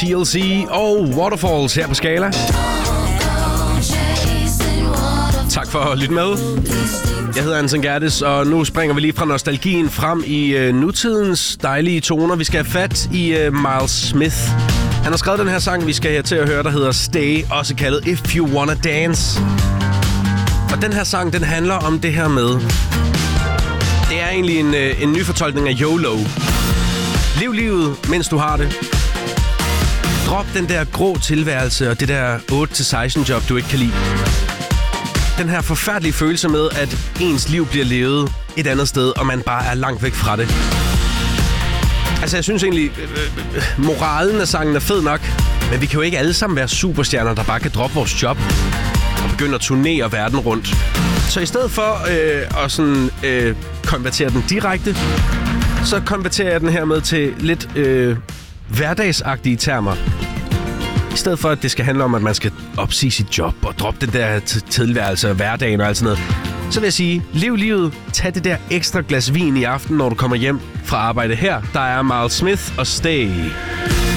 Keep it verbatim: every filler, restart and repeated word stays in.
T L C og Waterfalls her på Skala. Tak for at lytte med. Jeg hedder Anton Gerdes, og nu springer vi lige fra nostalgien frem i øh, nutidens dejlige toner. Vi skal have fat i øh, Miles Smith. Han har skrevet den her sang, vi skal her til at høre, der hedder Stay, også kaldet If You Wanna Dance. Og den her sang, den handler om det her med... Det er egentlig en, øh, en ny fortolkning af YOLO. Lev livet, mens du har det. Drop den der grå tilværelse og det der otte til seksten job, du ikke kan lide. Den her forfærdelige følelse med, at ens liv bliver levet et andet sted, og man bare er langt væk fra det. Altså, jeg synes egentlig, øh, moralen af sangen er fed nok, men vi kan jo ikke alle sammen være superstjerner, der bare kan droppe vores job og begynde at turnere verden rundt. Så i stedet for øh, at sådan, øh, konvertere den direkte, så konverterer jeg den her med til lidt øh, hverdagsagtige termer. I stedet for, at det skal handle om, at man skal opsige sit job og droppe det der tilværelse og hverdagen og alt sådan noget, så vil jeg sige, lev livet, tag det der ekstra glas vin i aften, når du kommer hjem fra arbejde her. Der er Miles Smith og Stay.